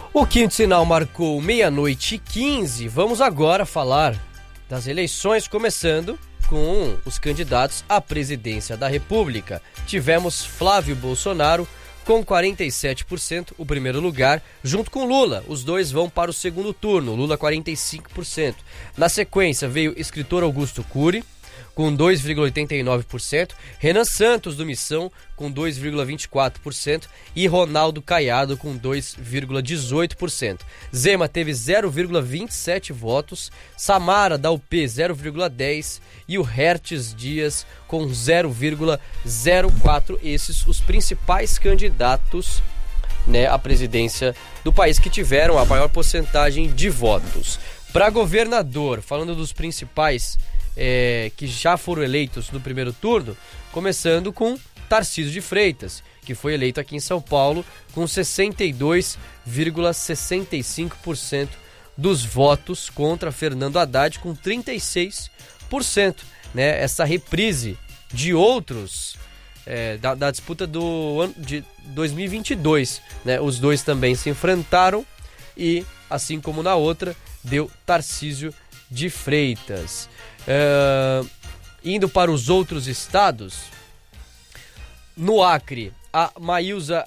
O quinto sinal marcou 00:15. Vamos agora falar das eleições, começando com os candidatos à presidência da República. Tivemos Flávio Bolsonaro com 47%, o primeiro lugar, junto com Lula. Os dois vão para o segundo turno, Lula 45%. Na sequência veio o escritor Augusto Cury, com 2,89%, Renan Santos do Missão com 2,24% e Ronaldo Caiado com 2,18%. Zema teve 0,27 votos, Samara da UP 0,10 e o Hertz Dias com 0,04. Esses os principais candidatos, né, à presidência do país que tiveram a maior porcentagem de votos. Para governador, falando dos principais que já foram eleitos no primeiro turno, começando com Tarcísio de Freitas, que foi eleito aqui em São Paulo com 62,65% dos votos, contra Fernando Haddad com 36%, né? Essa reprise de outros da disputa do ano de 2022, né? Os dois também se enfrentaram e, assim como na outra, deu Tarcísio de Freitas. Indo para os outros estados, no Acre, a Maílza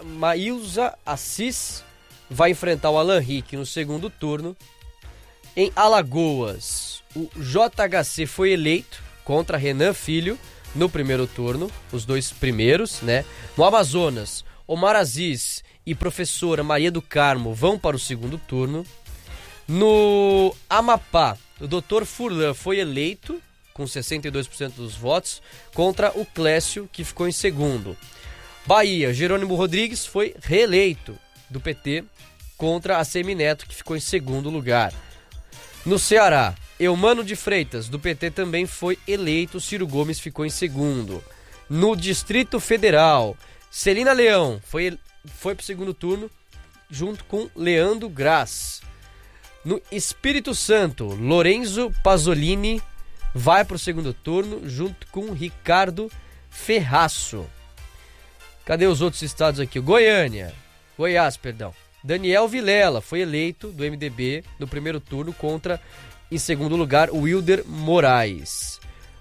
Assis vai enfrentar o Alan Rick no segundo turno. Em Alagoas, o JHC foi eleito contra Renan Filho no primeiro turno, os dois primeiros, né? No Amazonas, Omar Aziz e professora Maria do Carmo vão para o segundo turno. No Amapá, o Dr. Furlan foi eleito com 62% dos votos contra o Clécio, que ficou em segundo. Bahia, Jerônimo Rodrigues foi reeleito do PT contra a Semineto, que ficou em segundo lugar. No Ceará, Eumano de Freitas, do PT, também foi eleito, Ciro Gomes ficou em segundo. No Distrito Federal, Celina Leão foi para o segundo turno junto com Leandro Graz. No Espírito Santo, Lorenzo Pasolini vai para o segundo turno junto com Ricardo Ferraço. Cadê os outros estados aqui? Goiás, Daniel Vilela foi eleito do MDB no primeiro turno contra, em segundo lugar, Wilder Moraes.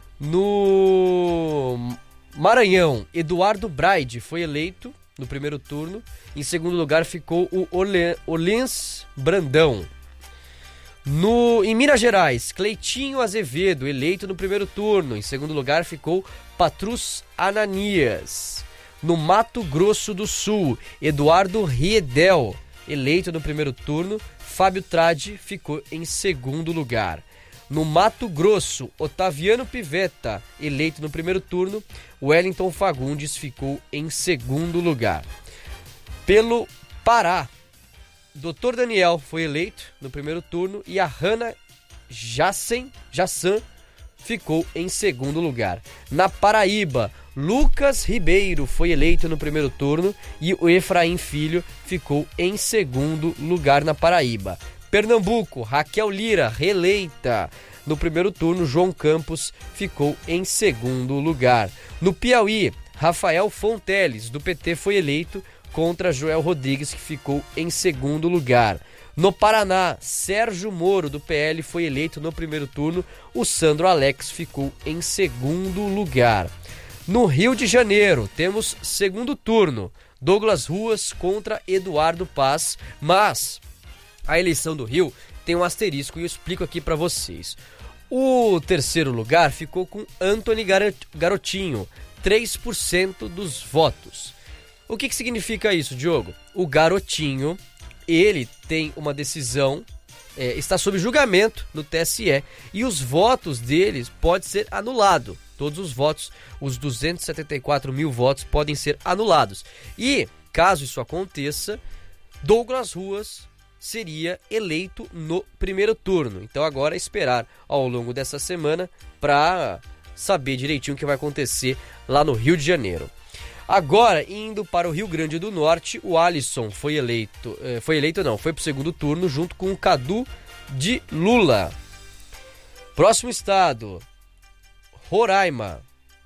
No Maranhão, Eduardo Braide foi eleito no primeiro turno. Em segundo lugar ficou o Olens Brandão. Em Minas Gerais, Cleitinho Azevedo, eleito no primeiro turno. Em segundo lugar ficou Patrus Ananias. No Mato Grosso do Sul, Eduardo Riedel, eleito no primeiro turno. Fábio Tradi ficou em segundo lugar. No Mato Grosso, Otaviano Pivetta, eleito no primeiro turno. Wellington Fagundes ficou em segundo lugar. Pelo Pará, Dr. Daniel foi eleito no primeiro turno e a Hannah Jassan ficou em segundo lugar. Na Paraíba, Lucas Ribeiro foi eleito no primeiro turno e o Efraim Filho ficou em segundo lugar na Paraíba. Pernambuco, Raquel Lira, reeleita no primeiro turno. João Campos ficou em segundo lugar. No Piauí, Rafael Fonteles, do PT, foi eleito contra Joel Rodrigues, que ficou em segundo lugar. No Paraná, Sérgio Moro, do PL, foi eleito no primeiro turno. O Sandro Alex ficou em segundo lugar. No Rio de Janeiro, temos segundo turno. Douglas Ruas contra Eduardo Paz. Mas a eleição do Rio tem um asterisco e eu explico aqui para vocês. O terceiro lugar ficou com Antony Garotinho, 3% dos votos. O que significa isso, Diogo? O Garotinho, ele tem uma decisão, está sob julgamento no TSE e os votos deles podem ser anulados. Todos os votos, os 274 mil votos, podem ser anulados. E, caso isso aconteça, Douglas Ruas seria eleito no primeiro turno. Então agora é esperar ao longo dessa semana para saber direitinho o que vai acontecer lá no Rio de Janeiro. Agora, indo para o Rio Grande do Norte, o Alisson foi pro segundo turno junto com o Cadu de Lula. Próximo estado, Roraima.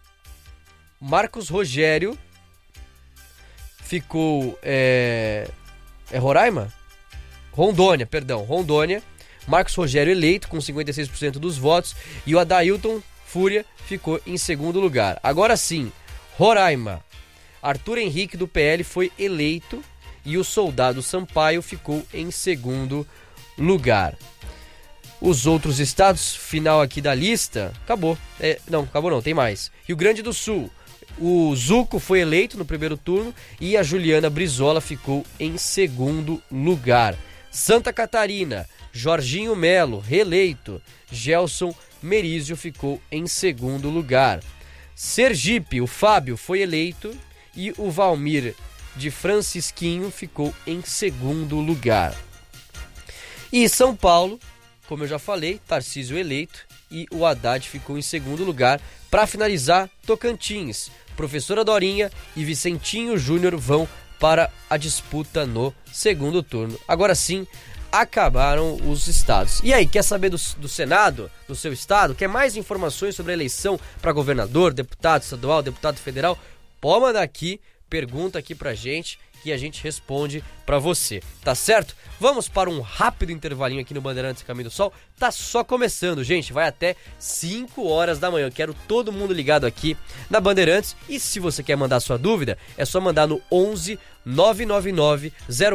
Marcos Rogério ficou... É Roraima? Rondônia. Marcos Rogério eleito com 56% dos votos e o Adailton Fúria ficou em segundo lugar. Agora sim, Roraima. Arthur Henrique do PL foi eleito e o Soldado Sampaio ficou em segundo lugar. Os outros estados, final aqui da lista, acabou. Acabou não, tem mais. Rio Grande do Sul, o Zuco foi eleito no primeiro turno e a Juliana Brizola ficou em segundo lugar. Santa Catarina, Jorginho Melo, reeleito. Gelson Merizio ficou em segundo lugar. Sergipe, o Fábio foi eleito e o Valmir de Francisquinho ficou em segundo lugar. E São Paulo, como eu já falei, Tarcísio eleito e o Haddad ficou em segundo lugar. Para finalizar, Tocantins, Professora Dorinha e Vicentinho Júnior vão para a disputa no segundo turno. Agora sim, acabaram os estados. E aí, quer saber do Senado, do seu estado? Quer mais informações sobre a eleição para governador, deputado estadual, deputado federal? Pode mandar aqui, pergunta aqui pra gente, que a gente responde pra você, tá certo? Vamos para um rápido intervalinho aqui no Bandeirantes Caminho do Sol. Tá só começando, gente, vai até 5 horas da manhã. Eu quero todo mundo ligado aqui na Bandeirantes. E se você quer mandar sua dúvida, é só mandar no 11 999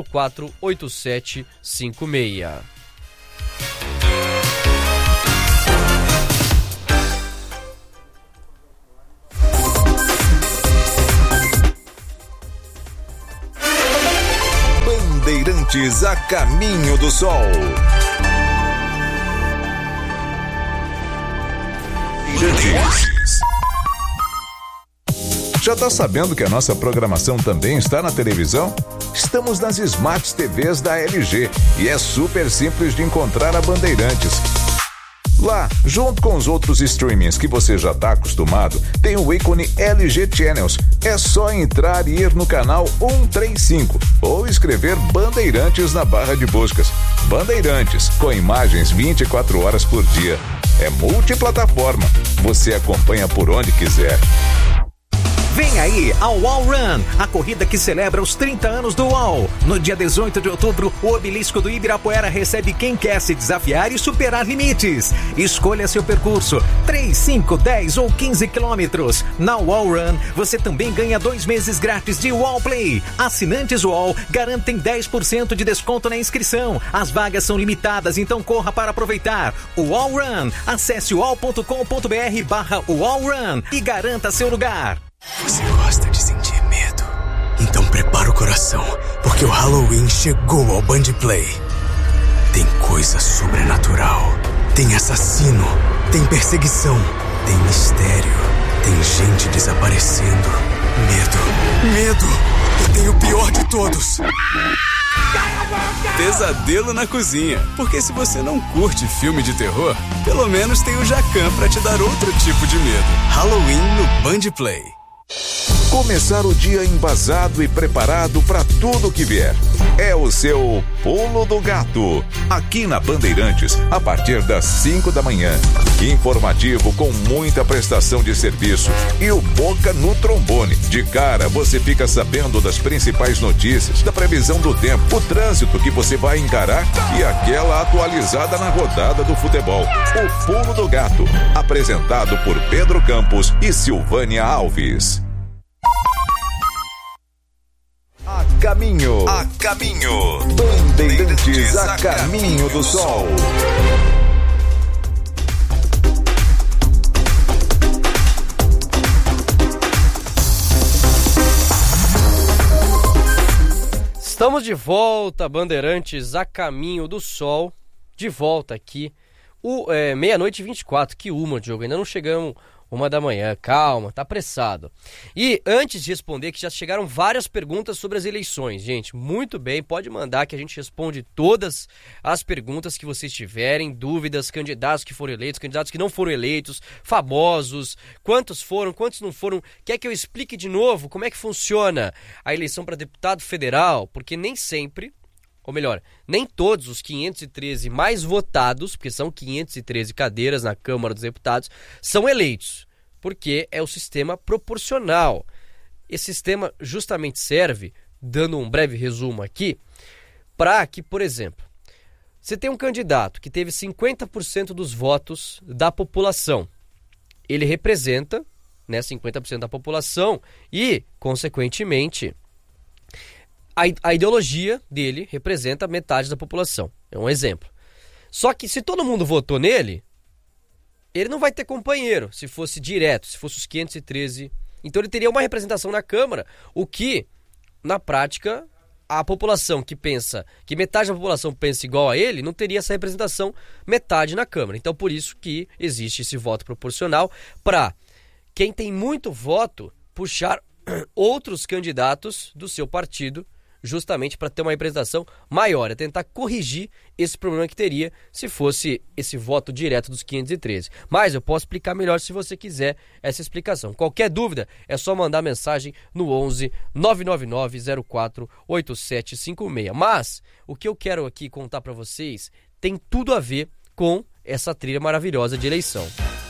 048756. Bandeirantes a caminho do sol. Já tá sabendo que a nossa programação também está na televisão? Estamos nas Smart TVs da LG e é super simples de encontrar a Bandeirantes. Lá, junto com os outros streamings que você já está acostumado, tem o ícone LG Channels. É só entrar e ir no canal 135 ou escrever Bandeirantes na barra de buscas. Bandeirantes, com imagens 24 horas por dia. É multiplataforma. Você acompanha por onde quiser. Vem aí a UOL Run, a corrida que celebra os 30 anos do UOL. No dia 18 de outubro, o obelisco do Ibirapuera recebe quem quer se desafiar e superar limites. Escolha seu percurso, 3, 5, 10 ou 15 quilômetros. Na UOL Run, você também ganha 2 meses grátis de UOL Play. Assinantes UOL garantem 10% de desconto na inscrição. As vagas são limitadas, então corra para aproveitar. UOL Run, acesse uol.com.br/UOL Run e garanta seu lugar. Você gosta de sentir medo? Então prepara o coração, porque o Halloween chegou ao Band Play. Tem coisa sobrenatural, tem assassino, tem perseguição, tem mistério, tem gente desaparecendo. Medo. E tem o pior de todos. Pesadelo na cozinha. Porque se você não curte filme de terror, pelo menos tem o Jacan pra te dar outro tipo de medo. Halloween no Band Play. Começar o dia embasado e preparado para tudo que vier. É o seu Pulo do Gato. Aqui na Bandeirantes, a partir das 5 da manhã. Informativo com muita prestação de serviço. E o Boca no trombone. De cara, você fica sabendo das principais notícias, da previsão do tempo, o trânsito que você vai encarar e aquela atualizada na rodada do futebol. O Pulo do Gato. Apresentado por Pedro Campos e Silvânia Alves. A caminho. Bandeirantes a caminho do sol. Estamos de volta, Bandeirantes a caminho do sol. De volta aqui. Meia-noite e 24. Que Diogo. Ainda não chegamos 1 da manhã, calma, tá apressado. E antes de responder, que já chegaram várias perguntas sobre as eleições, gente, muito bem, pode mandar que a gente responde todas as perguntas que vocês tiverem, dúvidas, candidatos que foram eleitos, candidatos que não foram eleitos, famosos, quantos foram, quantos não foram, quer que eu explique de novo como é que funciona a eleição para deputado federal, porque nem sempre, ou melhor, nem todos os 513 mais votados, porque são 513 cadeiras na Câmara dos Deputados, são eleitos, porque é o sistema proporcional. Esse sistema justamente serve, dando um breve resumo aqui, para que, por exemplo, você tem um candidato que teve 50% dos votos da população. Ele representa, né, 50% da população e, consequentemente, a ideologia dele representa metade da população. É um exemplo. Só que se todo mundo votou nele, ele não vai ter companheiro, se fosse direto, se fosse os 513. Então ele teria uma representação na Câmara, o que, na prática, a população que pensa, que metade da população pensa igual a ele, não teria essa representação metade na Câmara. Então por isso que existe esse voto proporcional, para quem tem muito voto puxar outros candidatos do seu partido, justamente para ter uma representação maior, é tentar corrigir esse problema que teria se fosse esse voto direto dos 513. Mas eu posso explicar melhor se você quiser essa explicação. Qualquer dúvida é só mandar mensagem no 11 999 04 8756. Mas o que eu quero aqui contar para vocês tem tudo a ver com essa trilha maravilhosa de eleição.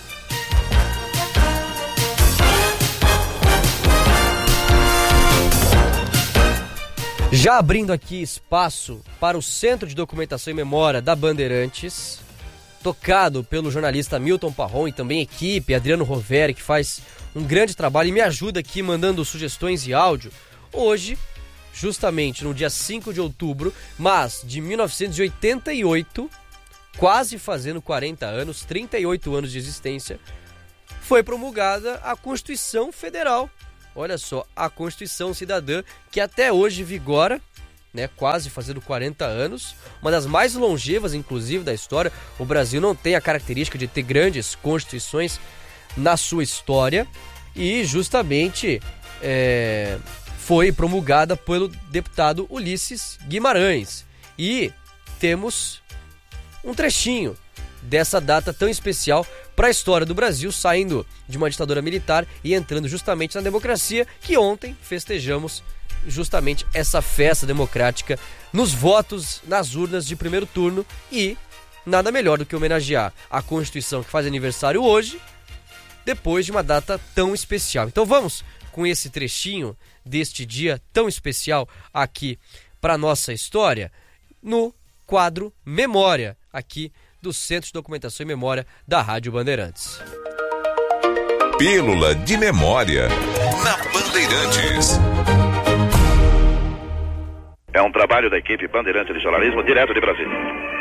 Já abrindo aqui espaço para o Centro de Documentação e Memória da Bandeirantes, tocado pelo jornalista Milton Parron e também equipe, Adriano Roveri, que faz um grande trabalho e me ajuda aqui mandando sugestões e áudio. Hoje, justamente no dia 5 de outubro, mas de 1988, quase fazendo 40 anos, 38 anos de existência, foi promulgada a Constituição Federal. Olha só, a Constituição Cidadã, que até hoje vigora, né, quase fazendo 40 anos, uma das mais longevas, inclusive, da história. O Brasil não tem a característica de ter grandes constituições na sua história e justamente foi promulgada pelo deputado Ulisses Guimarães. E temos um trechinho dessa data tão especial para a história do Brasil, saindo de uma ditadura militar e entrando justamente na democracia, que ontem festejamos justamente essa festa democrática nos votos nas urnas de primeiro turno, e nada melhor do que homenagear a Constituição, que faz aniversário hoje, depois de uma data tão especial. Então vamos com esse trechinho deste dia tão especial aqui para nossa história, no quadro Memória, aqui do Centro de Documentação e Memória da Rádio Bandeirantes. Pílula de Memória na Bandeirantes. É um trabalho da equipe Bandeirantes de Jornalismo, direto de Brasília.